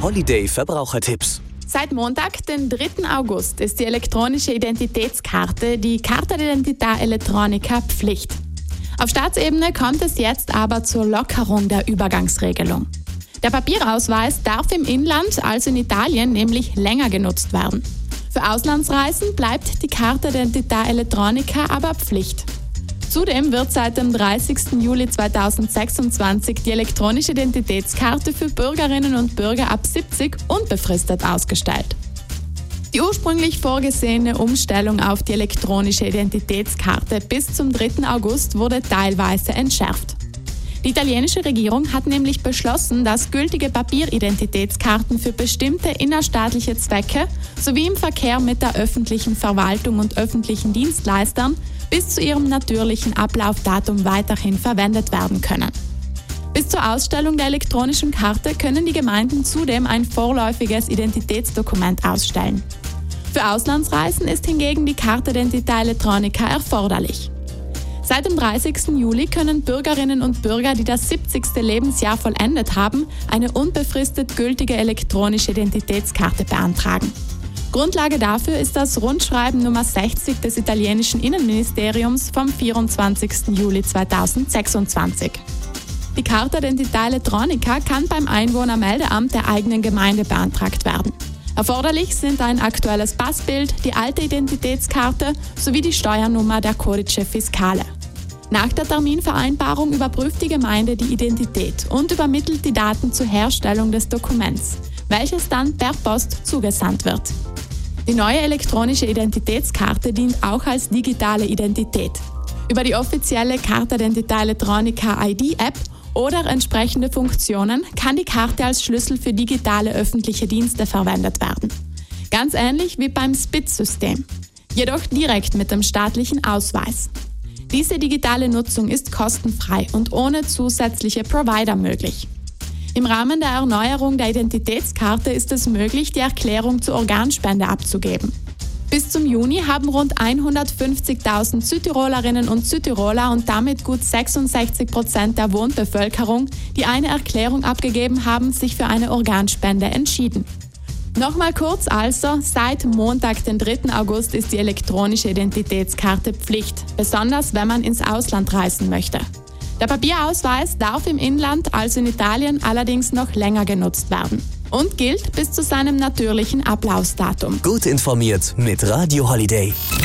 Holiday Verbrauchertipps. Seit Montag, den 3. August, ist die elektronische Identitätskarte, die Carta d'identità elettronica, Pflicht. Auf Staatsebene kommt es jetzt aber zur Lockerung der Übergangsregelung. Der Papierausweis darf im Inland, also in Italien, nämlich länger genutzt werden. Für Auslandsreisen bleibt die Carta d'identità elettronica aber Pflicht. Zudem wird seit dem 30. Juli 2026 die elektronische Identitätskarte für Bürgerinnen und Bürger ab 70 unbefristet ausgestellt. Die ursprünglich vorgesehene Umstellung auf die elektronische Identitätskarte bis zum 3. August wurde teilweise entschärft. Die italienische Regierung hat nämlich beschlossen, dass gültige Papieridentitätskarten für bestimmte innerstaatliche Zwecke sowie im Verkehr mit der öffentlichen Verwaltung und öffentlichen Dienstleistern bis zu ihrem natürlichen Ablaufdatum weiterhin verwendet werden können. Bis zur Ausstellung der elektronischen Karte können die Gemeinden zudem ein vorläufiges Identitätsdokument ausstellen. Für Auslandsreisen ist hingegen die Carta d'identità elettronica erforderlich. Seit dem 30. Juli können Bürgerinnen und Bürger, die das 70. Lebensjahr vollendet haben, eine unbefristet gültige elektronische Identitätskarte beantragen. Grundlage dafür ist das Rundschreiben Nummer 60 des italienischen Innenministeriums vom 24. Juli 2026. Die Carta d'identità elettronica kann beim Einwohnermeldeamt der eigenen Gemeinde beantragt werden. Erforderlich sind ein aktuelles Passbild, die alte Identitätskarte sowie die Steuernummer der Codice Fiscale. Nach der Terminvereinbarung überprüft die Gemeinde die Identität und übermittelt die Daten zur Herstellung des Dokuments, welches dann per Post zugesandt wird. Die neue elektronische Identitätskarte dient auch als digitale Identität. Über die offizielle Carta d'identità elettronica ID-App oder entsprechende Funktionen kann die Karte als Schlüssel für digitale öffentliche Dienste verwendet werden. Ganz ähnlich wie beim SPID-System, jedoch direkt mit dem staatlichen Ausweis. Diese digitale Nutzung ist kostenfrei und ohne zusätzliche Provider möglich. Im Rahmen der Erneuerung der Identitätskarte ist es möglich, die Erklärung zur Organspende abzugeben. Bis zum Juni haben rund 150.000 Südtirolerinnen und Südtiroler und damit gut 66% der Wohnbevölkerung, die eine Erklärung abgegeben haben, sich für eine Organspende entschieden. Nochmal kurz also, seit Montag, den 3. August, ist die elektronische Identitätskarte Pflicht, besonders wenn man ins Ausland reisen möchte. Der Papierausweis darf im Inland, also in Italien, allerdings noch länger genutzt werden und gilt bis zu seinem natürlichen Ablaufsdatum. Gut informiert mit Radio Holiday.